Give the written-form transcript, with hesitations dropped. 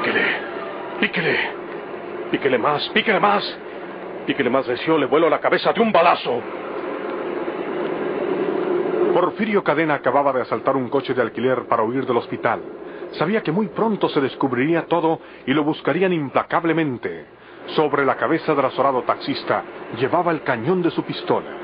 Píquele, píquele, píquele más, píquele más. Píquele más recio, le vuelo la cabeza de un balazo. Porfirio Cadena acababa de asaltar un coche de alquiler para huir del hospital. Sabía que muy pronto se descubriría todo y lo buscarían implacablemente. Sobre la cabeza del azorado taxista llevaba el cañón de su pistola.